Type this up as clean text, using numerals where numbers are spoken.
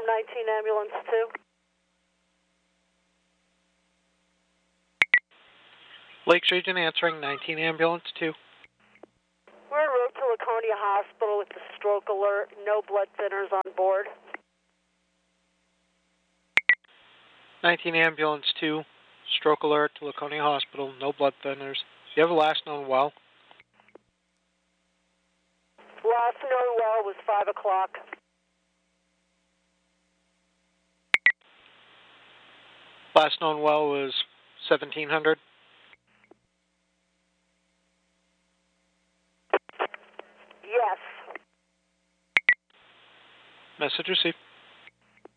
19 ambulance 2. Lakes Region answering, 19 ambulance 2. We're en route to Laconia Hospital with the stroke alert. No blood thinners on board. 19 ambulance 2, stroke alert to Laconia Hospital, no blood thinners. Do you have a last known well? Last known well was 5 o'clock. Last known well was 1700. Yes. Message received.